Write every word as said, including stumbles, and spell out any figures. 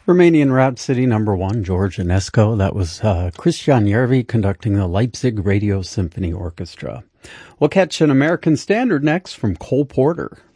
Romanian Rhapsody number one, George Enescu. That was uh, Christian Järvi conducting the Leipzig Radio Symphony Orchestra. We'll catch an American standard next from Cole Porter.